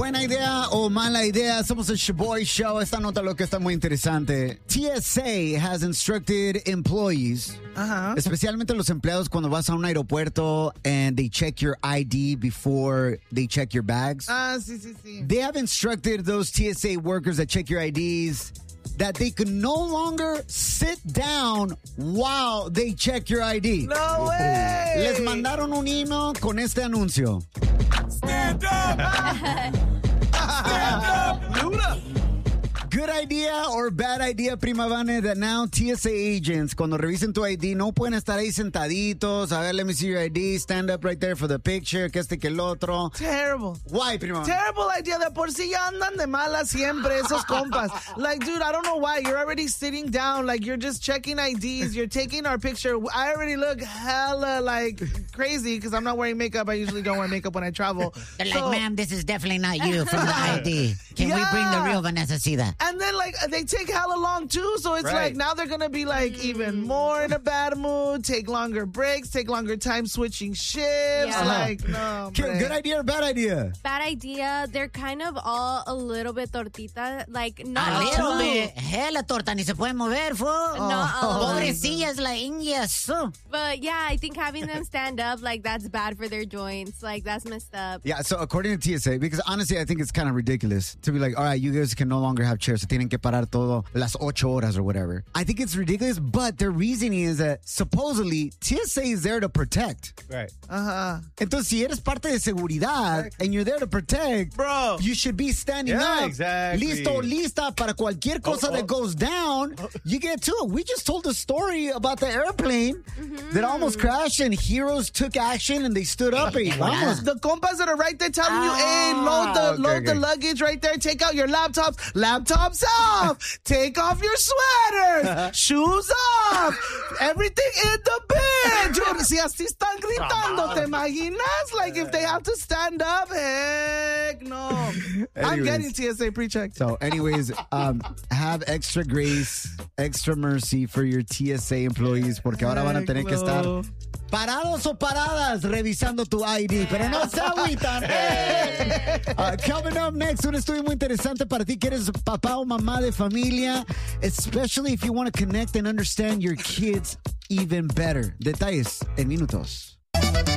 ¿Buena idea o mala idea? Somos el Shaboy Show. Esta nota lo que está muy interesante. TSA has instructed employees, especialmente los empleados cuando vas a un aeropuerto and they check your ID before they check your bags. Sí. They have instructed those TSA workers that check your IDs that they can no longer sit down while they check your ID. No way. Les mandaron un email con este anuncio. Stand up! Stand up! Luda! Good idea or bad idea, Prima Vane, that now TSA agents, cuando revisen tu ID, no pueden estar ahí sentaditos. A ver, let me see your ID. Stand up right there for the picture. Que este, que el otro. Terrible. Why, Prima Vane? Terrible idea. De por sí ya andan de mala siempre esos compas. Like, dude, I don't know why. You're already sitting down. Like, you're just checking IDs. You're taking our picture. I already look hella, like, crazy because I'm not wearing makeup. I usually don't wear makeup when I travel. They're like, ma'am, this is definitely not you from the ID. Can we bring the real Vanessa Sida? And then, like, they take hella long, too. So it's like, now they're going to be, like, even more in a bad mood, take longer breaks, take longer time switching shifts. Yeah. Like, no, Good idea or bad idea? Bad idea. They're kind of all a little bit tortita. Like, not A little all. bit. Hela torta, ni se puede mover, fool. Not all. Pobrecillas, la India, so. But yeah, I think having them stand up, like, that's bad for their joints. Like, that's messed up. Yeah, so according to TSA, because honestly, I think it's kind of ridiculous to be like, all right, you guys can no longer have chairs. Se tienen que parar todo las 8 horas or whatever. I think it's ridiculous, but their reasoning is that supposedly TSA is there to protect. Right. Entonces, si eres parte de seguridad and you're there to protect, Bro. you should be standing Yeah, up. exactly. Listo, lista para cualquier cosa that goes down. You get to it. We just told the story about the airplane that almost crashed and heroes took action and they stood up. And vamos. The compas that are right there telling you, hey, load the luggage right there. Take out your laptops. Laptops off. Take off your sweaters. Shoes off. Everything in the bin. Dude, si así están gritando, ¿te imaginas? Like, if they have to stand up, heck no. I'm getting TSA pre-checked. So, anyways, have extra grace, extra mercy for your TSA employees, porque ahora van a tener que estar parados o paradas revisando tu ID, pero no se agüitan. Coming up next, un estudio muy interesante para ti que eres papá o mamá de familia, especially if you want to connect and understand your kids even better. Detalles en minutos.